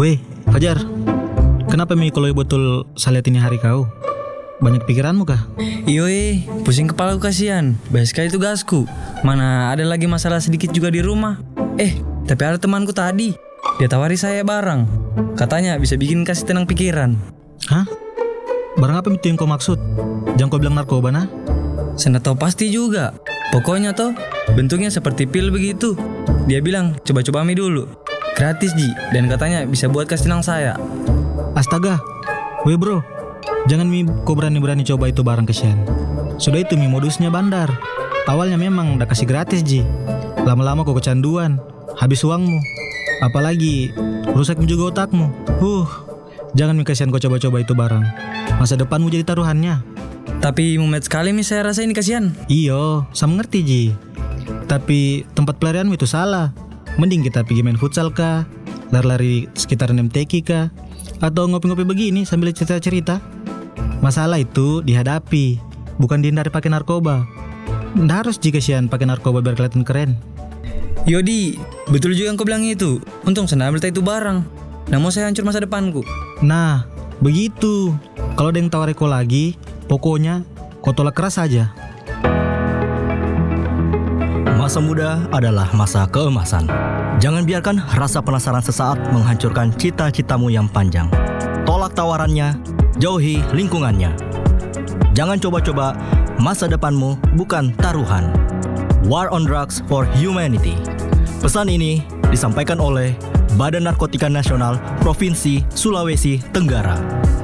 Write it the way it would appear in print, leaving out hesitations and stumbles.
Weh, Fajar, kenapa Mi kalau betul saya lihat ini hari kau? Banyak pikiranmu kah? Iyo pusing kepala kasihan. Banyak sekali tugasku. Mana ada lagi masalah sedikit juga di rumah. Tapi ada temanku tadi. Dia tawari saya barang. Katanya bisa bikin kasih tenang pikiran. Hah? Barang apa itu yang kau maksud? Jangan kau bilang narkoba nah? Saya tahu pasti juga. Pokoknya toh bentuknya seperti pil begitu. Dia bilang coba-coba Mi dulu. Gratis Ji. Dan katanya bisa buat kasih tenang saya. Astaga. Weh bro, jangan Mi kau berani-berani coba itu barang kesian. Sudah itu Mi modusnya bandar. Awalnya memang udah kasih gratis Ji. Lama-lama kau kecanduan. Habis uangmu. Apalagi rusak juga otakmu. Jangan Mi kasihan kau coba-coba itu barang. Masa depanmu jadi taruhannya. Tapi mumet sekali Mi saya rasa ini kasihan. Iyo, saya mengerti Ji. Tapi tempat pelarianmu itu salah. Mending kita pergi main futsal kah, lari-lari sekitar MTQ kah, atau ngopi-ngopi begini sambil cerita-cerita. Masalah itu dihadapi, bukan dihindari pakai narkoba. Nggak harus jika kasihan pakai narkoba biar kelihatan keren. Yodi, betul juga yang kau bilang itu. Untung saya ambil itu barang. Namun saya hancur masa depanku. Nah, begitu. Kalau ada yang tawari kau lagi, pokoknya kau tolak keras saja. Masa muda adalah masa keemasan. Jangan biarkan rasa penasaran sesaat menghancurkan cita-citamu yang panjang. Tolak tawarannya, jauhi lingkungannya. Jangan coba-coba, masa depanmu bukan taruhan. War on Drugs for Humanity. Pesan ini disampaikan oleh Badan Narkotika Nasional Provinsi Sulawesi Tenggara.